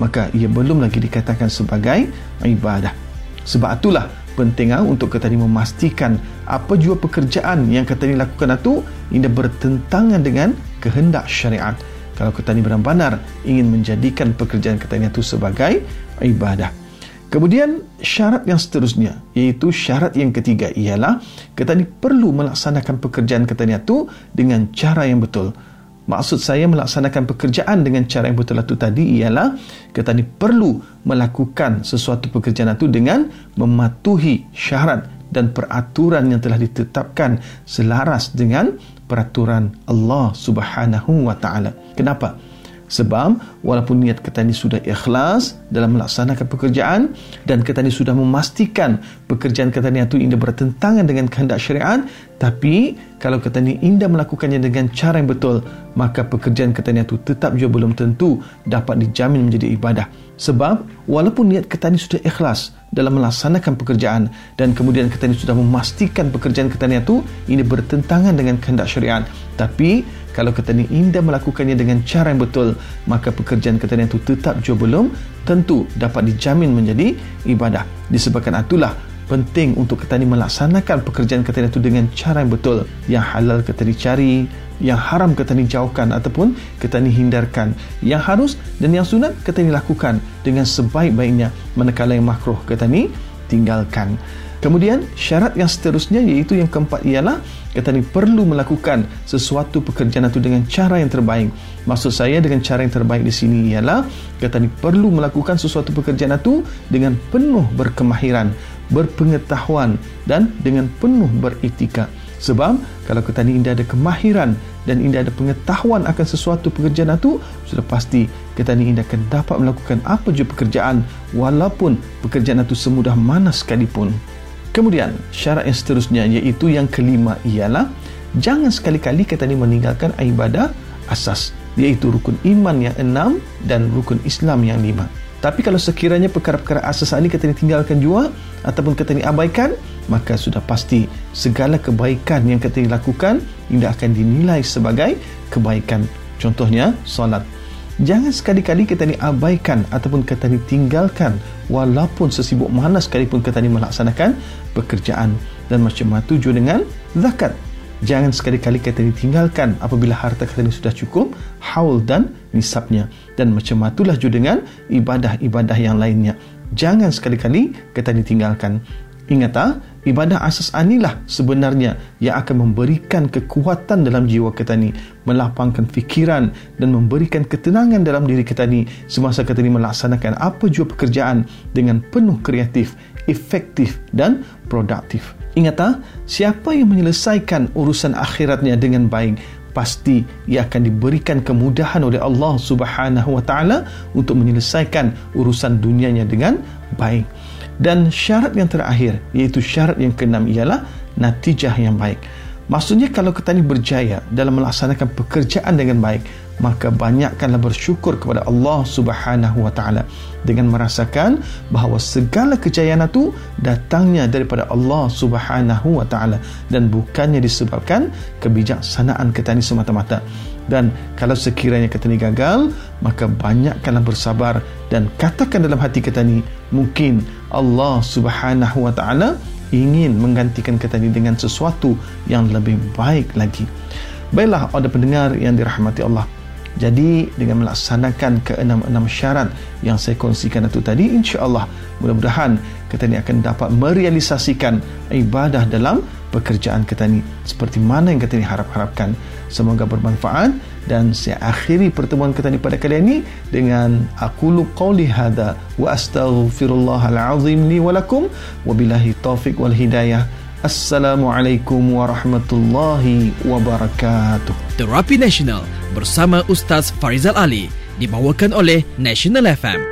maka ia belum lagi dikatakan sebagai ibadah. Sebab itulah penting untuk kita ni memastikan apa jua pekerjaan yang kita ni lakukan itu ia bertentangan dengan kehendak syariat. Kalau kita ni benar-benar ingin menjadikan pekerjaan kita ni itu sebagai ibadah. Kemudian syarat yang seterusnya, iaitu syarat yang ketiga, ialah kita ni perlu melaksanakan pekerjaan kita ni itu dengan cara yang betul. Maksud saya melaksanakan pekerjaan dengan cara yang betul itu tadi ialah kita ni perlu melakukan sesuatu pekerjaan itu dengan mematuhi syarat dan peraturan yang telah ditetapkan selaras dengan peraturan Allah Subhanahu wa taala. Kenapa? Sebab walaupun niat kita ni sudah ikhlas dalam melaksanakan pekerjaan dan kita ni sudah memastikan pekerjaan kita ni itu indah bertentangan dengan kehendak syariat, tapi kalau kita ni indah melakukannya dengan cara yang betul, maka pekerjaan kita ni itu tetap juga belum tentu dapat dijamin menjadi ibadah. Sebab walaupun niat kita ni sudah ikhlas dalam melaksanakan pekerjaan dan kemudian kita ni sudah memastikan pekerjaan kita ni itu ini bertentangan dengan kehendak syariat, tapi kalau kita ni indah melakukannya dengan cara yang betul, maka pekerjaan kita ni itu tetap juga belum tentu dapat dijamin menjadi ibadah. Disebabkan itulah penting untuk kita ni melaksanakan pekerjaan kita ni itu dengan cara yang betul. Yang halal kita dicari, yang haram kita ni jauhkan ataupun kita ni hindarkan. Yang harus dan yang sunat kita ni lakukan dengan sebaik-baiknya, manakala yang makruh kita ni tinggalkan. Kemudian syarat yang seterusnya, iaitu yang keempat, ialah kita ni perlu melakukan sesuatu pekerjaan itu dengan cara yang terbaik. Maksud saya dengan cara yang terbaik di sini ialah kita ni perlu melakukan sesuatu pekerjaan itu dengan penuh berkemahiran, berpengetahuan dan dengan penuh beretika. Sebab kalau kita ni indah ada kemahiran dan indah ada pengetahuan akan sesuatu pekerjaan itu, sudah pasti kita ni indah akan dapat melakukan apa jua pekerjaan walaupun pekerjaan itu semudah mana sekalipun. Kemudian syarat yang seterusnya, iaitu yang kelima, ialah jangan sekali-kali kita ni meninggalkan ibadah asas, iaitu rukun iman yang 6 dan rukun Islam yang 5. Tapi kalau sekiranya perkara-perkara asas ini kita ni tinggalkan juga ataupun kita ni abaikan, maka sudah pasti segala kebaikan yang kita ni lakukan tidak akan dinilai sebagai kebaikan. Contohnya solat. Jangan sekali-kali kita ni abaikan ataupun kita ni tinggalkan walaupun sesibuk mana sekalipun kita ni melaksanakan pekerjaan. Dan macam itu juga dengan zakat. Jangan sekali-kali kita ni tinggalkan apabila harta kita ni sudah cukup haul dan nisabnya. Dan macam itulah juga dengan ibadah-ibadah yang lainnya. Jangan sekali-kali kita ni tinggalkan. Ingat, ibadah asas inilah sebenarnya yang akan memberikan kekuatan dalam jiwa kita ni, melapangkan fikiran dan memberikan ketenangan dalam diri kita ni semasa kita ni melaksanakan apa jua pekerjaan dengan penuh kreatif, efektif dan produktif. Ingat, siapa yang menyelesaikan urusan akhiratnya dengan baik, pasti ia akan diberikan kemudahan oleh Allah Subhanahu wa taala untuk menyelesaikan urusan dunianya dengan baik. Dan syarat yang terakhir, iaitu syarat yang keenam, ialah natijah yang baik. Maksudnya kalau kita ni berjaya dalam melaksanakan pekerjaan dengan baik, maka banyakkanlah bersyukur kepada Allah Subhanahu wa taala dengan merasakan bahawa segala kejayaan itu datangnya daripada Allah Subhanahu wa taala dan bukannya disebabkan kebijaksanaan kita ni semata-mata. Dan kalau sekiranya kita ni gagal, maka banyakkanlah bersabar dan katakan dalam hati kita ni, mungkin Allah Subhanahu wa taala ingin menggantikan kita ni dengan sesuatu yang lebih baik lagi. Baiklah, ada pendengar yang dirahmati Allah. Jadi dengan melaksanakan ke-6 syarat yang saya kongsikan itu tadi, insya-Allah mudah-mudahan kita ni akan dapat merealisasikan ibadah dalam pekerjaan kita ni seperti mana yang kita ni harapkan. Semoga bermanfaat dan saya akhiri pertemuan kita ni pada kali ini dengan aqulu qauli hadza wa astaghfirullahal azim li wa lakum wa billahi taufiq wal hidayah. Assalamualaikum warahmatullahi wabarakatuh. Terapi Nasional bersama Ustaz Farizal Ali dibawakan oleh National FM.